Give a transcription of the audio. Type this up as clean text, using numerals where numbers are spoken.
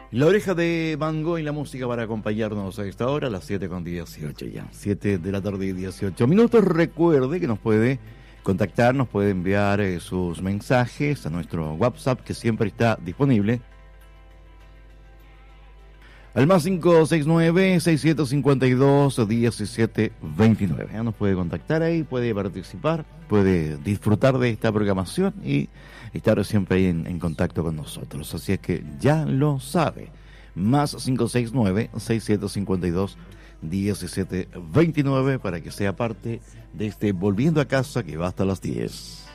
La oreja de Van Gogh y la música para acompañarnos a esta hora, a las 7:18 ya. 7 de la tarde y 18 minutos. Recuerde que nos puede contactar, nos puede enviar sus mensajes a nuestro WhatsApp, que siempre está disponible. Al más 569-6752-1729. Ya nos puede contactar ahí, puede participar, puede disfrutar de esta programación y estar siempre ahí en contacto con nosotros. Así es que ya lo sabe. Más 569-6752-1729 para que sea parte de este Volviendo a Casa que va hasta las 10.